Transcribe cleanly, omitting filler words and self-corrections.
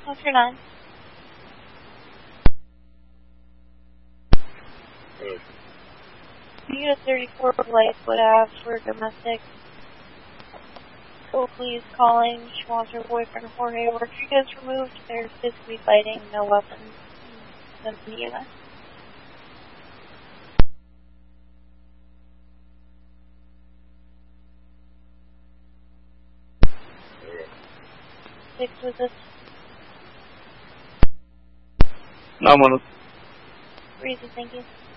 After 9. Unit 34 Lakewood Ave for domestic. So please calling. She wants her boyfriend Jorge Rodriguez removed. They're physically fighting, no weapons. In the unit. 6 with this. 9-1. Reason, thank you.